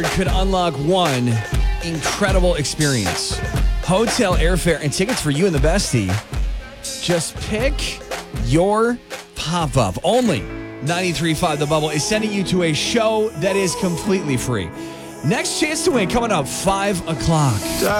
could unlock one incredible experience. Hotel airfare and tickets for you and the bestie. Just pick your pop-up. Only 93.5 The Bubble is sending you to a show that is completely free. Next chance to win coming up 5 o'clock.